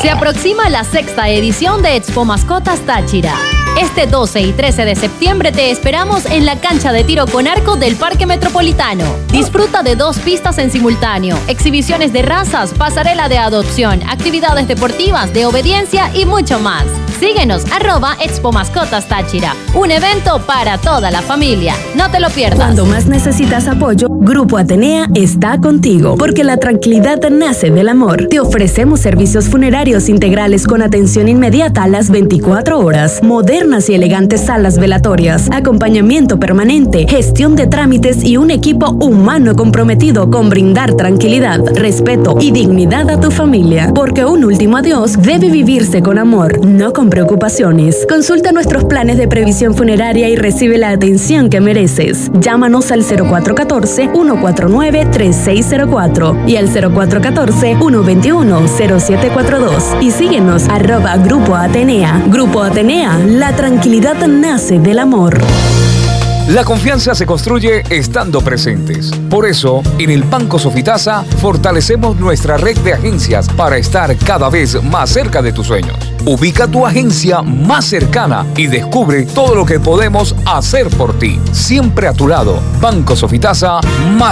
Se aproxima la 6ª edición de Expo Mascotas Táchira. Este 12 y 13 de septiembre te esperamos en la cancha de tiro con arco del Parque Metropolitano. Disfruta de 2 pistas en simultáneo, exhibiciones de razas, pasarela de adopción, actividades deportivas, de obediencia y mucho más. Síguenos @Expo Mascotas Táchira, un evento para toda la familia. No te lo pierdas. Cuando más necesitas apoyo, Grupo Atenea está contigo, porque la tranquilidad nace del amor. Te ofrecemos servicios funerarios integrales con atención inmediata a las 24 horas, modernas y elegantes salas velatorias, acompañamiento permanente, gestión de trámites y un equipo humano comprometido con brindar tranquilidad, respeto y dignidad a tu familia. Porque un último adiós debe vivirse con amor, no con preocupaciones. Consulta nuestros planes de previsión funeraria y recibe la atención que mereces. Llámanos al 0414-149-3604 y al 0414-121-0742 y síguenos @Grupo Atenea. Grupo Atenea, la tranquilidad nace del amor. La confianza se construye estando presentes. Por eso, en el Banco Sofitasa fortalecemos nuestra red de agencias para estar cada vez más cerca de tus sueños. Ubica tu agencia más cercana y descubre todo lo que podemos hacer por ti. Siempre a tu lado. Banco Sofitasa, más